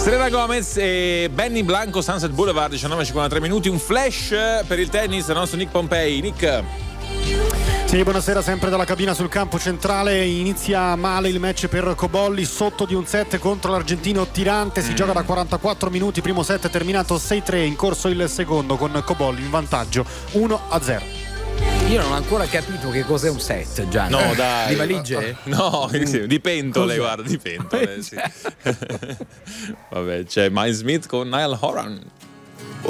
Selena Gomez e Benny Blanco, Sunset Boulevard, 19:53 minuti. Un flash per il tennis del nostro Nick Pompei. Nick. Sì, buonasera, sempre dalla cabina sul campo centrale. Inizia male il match per Cobolli, sotto di un set contro l'argentino Tirante. Si gioca da 44 minuti, primo set terminato 6-3, in corso il secondo con Cobolli in vantaggio 1-0. Io non ho ancora capito che cos'è un set, Gianni. No, dai. Di valigie? No, di pentole, guarda, di pentole. Sì. Vabbè, c'è Miles Smith con Niall Horan.